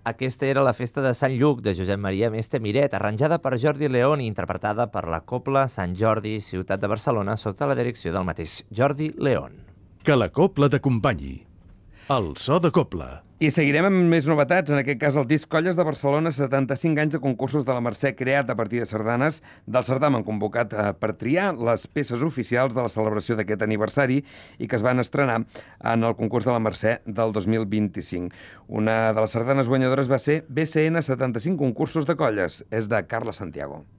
Aquesta era la festa de Sant Lluc de Josep Maria Meste Miret, arranjada per Jordi León i interpretada per la Cobla Sant Jordi, ciutat de Barcelona, sota la direcció del mateix Jordi León. Que la cobla t'acompanyi. El so de cobla. I seguirem amb més novetats, en aquest cas el disc Colles de Barcelona, 75 anys de concursos de la Mercè, creat a partir de sardanes del certamen, convocat per triar les peces oficials de la celebració d'aquest aniversari i que es van estrenar en el concurs de la Mercè del 2025. Una de les sardanes guanyadores va ser BCN 75 concursos de colles, és de Carles Santiago.